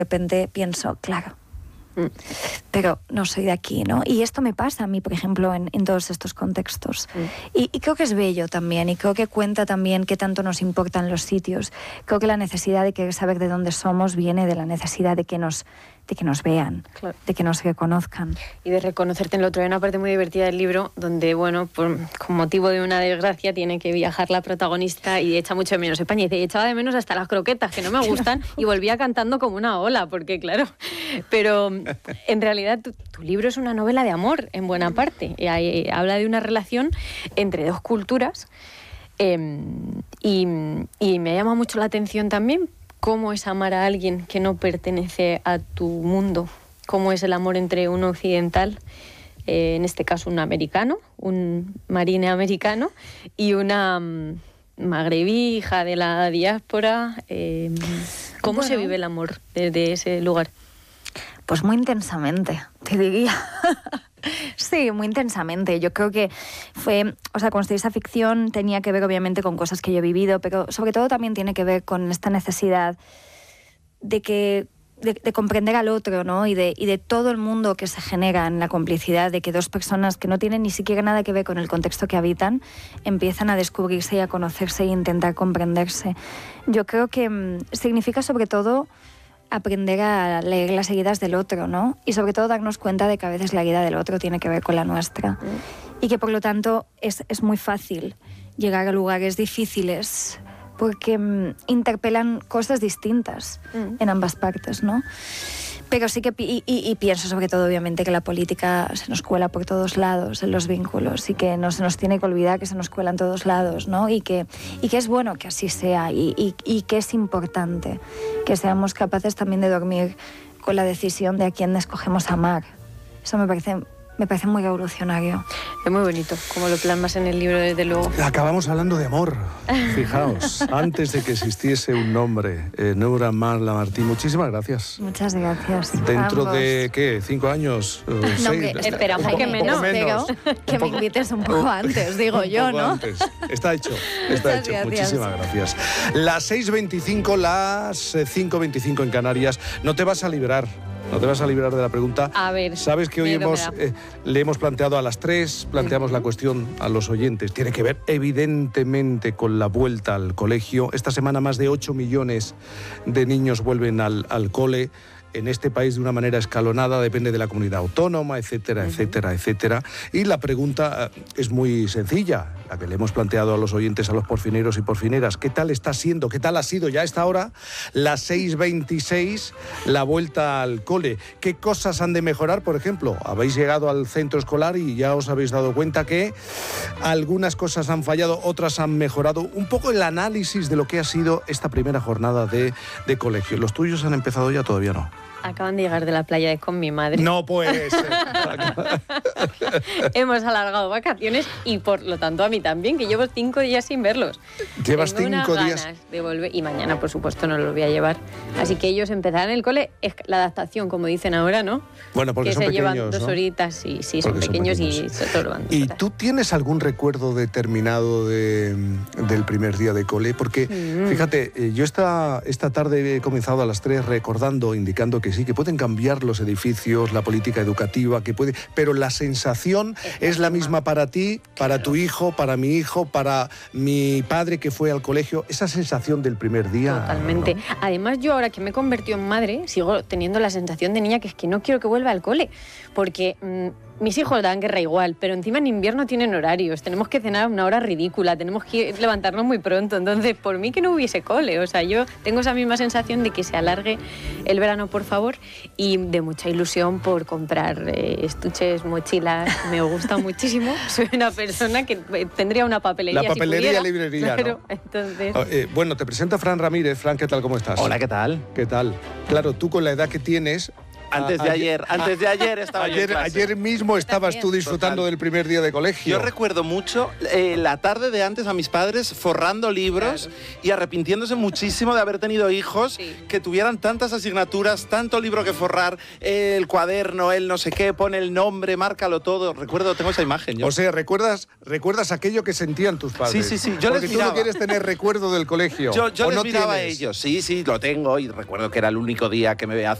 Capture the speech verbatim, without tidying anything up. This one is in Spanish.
repente pienso, claro, pero no soy de aquí, ¿no? Y esto me pasa a mí, por ejemplo, en, en todos estos contextos. Mm. Y, y creo que es bello también, y creo que cuenta también qué tanto nos importan los sitios. Creo que la necesidad de querer saber de dónde somos viene de la necesidad de que nos, de que nos vean, claro, de que nos reconozcan. Y de reconocerte en el otro. Hay una parte muy divertida del libro donde, bueno, por, con motivo de una desgracia, tiene que viajar la protagonista y echa mucho de menos España. Y dice, y echaba de menos hasta las croquetas, que no me gustan, y volvía cantando como una ola, porque claro, pero en realidad tu, tu libro es una novela de amor, en buena parte. Y hay, habla de una relación entre dos culturas, eh, y, y me llama mucho la atención también cómo es amar a alguien que no pertenece a tu mundo, cómo es el amor entre un occidental, eh, en este caso un americano, un marine americano, y una um, magrebí, hija de la diáspora. Eh, ¿Cómo bueno. se vive el amor desde ese lugar? Pues muy intensamente, te diría. Sí, muy intensamente. Yo creo que fue, o sea, construir esa ficción tenía que ver obviamente con cosas que yo he vivido, pero sobre todo también tiene que ver con esta necesidad de que de, de comprender al otro, ¿no? Y de, y de todo el mundo que se genera en la complicidad, de que dos personas que no tienen ni siquiera nada que ver con el contexto que habitan empiezan a descubrirse y a conocerse e intentar comprenderse. Yo creo que mmm, significa sobre todo aprender a leer las heridas del otro, ¿no? Y sobre todo darnos cuenta de que a veces la herida del otro tiene que ver con la nuestra. Mm. Y que por lo tanto es, es muy fácil llegar a lugares difíciles porque mm, interpelan cosas distintas mm. en ambas partes, ¿no? Pero sí que, y, y, y pienso sobre todo obviamente que la política se nos cuela por todos lados en los vínculos y que no se nos tiene que olvidar que se nos cuela en todos lados, ¿no? Y que, y que es bueno que así sea y, y, y que es importante que seamos capaces también de dormir con la decisión de a quién escogemos amar. Eso me parece... Me parece muy revolucionario. Es muy bonito, como lo plasmas en el libro, desde luego. Acabamos hablando de amor. Fijaos, antes de que existiese un nombre, eh, Noura Mar-Lamartine, muchísimas gracias. Muchas gracias. Dentro ambos. de, ¿qué? ¿Cinco años? No, seis, hombre, esperamos que menos. menos. Que me invites un poco antes, digo yo, ¿no? Antes. Está hecho, está Muchas hecho. Gracias. Muchísimas gracias. Las seis veinticinco, las cinco veinticinco en Canarias. No te vas a librar. No te vas a librar de la pregunta. A ver. Sabes que hoy hemos, eh, le hemos planteado a las tres, planteamos uh-huh. la cuestión a los oyentes. Tiene que ver evidentemente con la vuelta al colegio. Esta semana más de ocho millones de niños vuelven al, al cole. En este país de una manera escalonada, depende de la comunidad autónoma, etcétera, uh-huh. etcétera, etcétera. Y la pregunta es muy sencilla, la que le hemos planteado a los oyentes, a los porfineros y porfineras. ¿Qué tal está siendo, qué tal ha sido ya a esta hora, las seis veintiséis, la vuelta al cole? ¿Qué cosas han de mejorar? Por ejemplo, habéis llegado al centro escolar y ya os habéis dado cuenta que algunas cosas han fallado, otras han mejorado. Un poco el análisis de lo que ha sido esta primera jornada de, de colegio. ¿Los tuyos han empezado ya? Todavía no. Acaban de llegar de la playa con mi madre. No puede ser. Hemos alargado vacaciones y por lo tanto a mí también, que llevo cinco días sin verlos. Llevas Tengo cinco unas días. Ganas de volver, y mañana por supuesto no los voy a llevar. Así que ellos empezarán el cole, es la adaptación, como dicen ahora, ¿no? Bueno, porque que son se pequeños, llevan dos ¿no? horitas y sí, son Porque pequeños, son pequeños y se torban. ¿Y tú tienes algún recuerdo determinado de, del primer día de cole? Porque, mm. fíjate, yo esta, esta tarde he comenzado a las tres recordando, indicando que sí, que pueden cambiar los edificios, la política educativa, que puede, pero la sensación es, es la misma para ti, para claro. tu hijo, para mi hijo, para mi padre que fue al colegio. Esa sensación del primer día. Totalmente. ¿No? Además, yo ahora que me he convertido en madre, sigo teniendo la sensación de niña que es que no quiero que vuelva al cole, porque mmm, mis hijos dan guerra igual, pero encima en invierno tienen horarios, tenemos que cenar a una hora ridícula, tenemos que levantarnos muy pronto, entonces por mí que no hubiese cole, o sea, yo tengo esa misma sensación de que se alargue el verano, por favor, y de mucha ilusión por comprar eh, estuches, mochilas, me gusta muchísimo, soy una persona que tendría una papelería. La papelería, si pudiera, librería, claro, ¿no? Entonces... Eh, bueno, te presenta Fran Ramírez. Fran, ¿qué tal? ¿Cómo estás? Hola, ¿qué tal? ¿Qué tal? Claro, tú con la edad que tienes, Antes de ayer, antes de ayer estaba yo en Ayer, clase. ayer mismo estabas tú disfrutando Total. del primer día de colegio. Yo recuerdo mucho eh, la tarde de antes a mis padres forrando libros y arrepintiéndose muchísimo de haber tenido hijos Sí. que tuvieran tantas asignaturas, tanto libro que forrar, eh, el cuaderno, el no sé qué, pone el nombre, márcalo todo. Recuerdo, tengo esa imagen yo. O sea, ¿recuerdas, ¿recuerdas aquello que sentían tus padres? Sí, sí, sí, yo Porque les tú no miraba. quieres tener recuerdo del colegio. Yo, yo ¿o les no miraba a tienes? ellos, sí, sí, lo tengo y recuerdo que era el único día que me